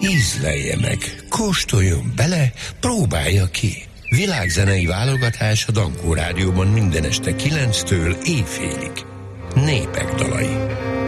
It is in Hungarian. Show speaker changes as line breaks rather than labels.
ízlelje meg, kóstoljon bele, próbálja ki. Világzenei válogatás a Dankó Rádióban minden este 9-től éjfélig. Népek dalai.